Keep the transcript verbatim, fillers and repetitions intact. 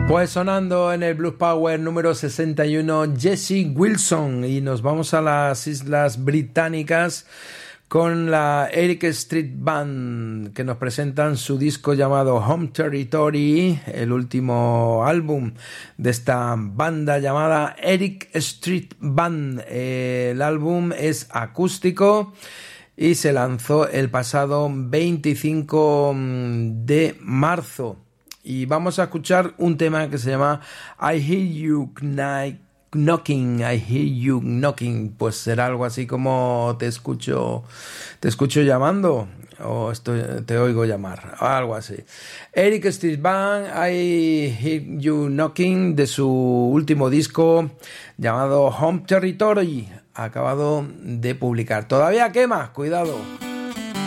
Pues sonando en el Blues Power número sesenta y uno, Jesse Wilson, y nos vamos a las Islas Británicas con la Eric Street Band, que nos presentan su disco llamado Home Territory, el último álbum de esta banda llamada Eric Street Band. El álbum es acústico y se lanzó el pasado veinticinco de marzo. Y vamos a escuchar un tema que se llama I Hear You Knocking, I Hear You Knocking. Pues será algo así como te escucho, te escucho llamando, o estoy, te oigo llamar, algo así. Eric Street Band, I Hear You Knocking, de su último disco llamado Home Territory, acabado de publicar. Todavía quema, cuidado.